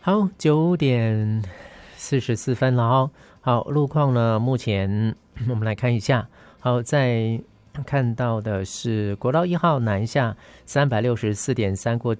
好，9:44了哦。好，路况呢，目前我们来看一下。好，在看到的是国道1号南下364.3过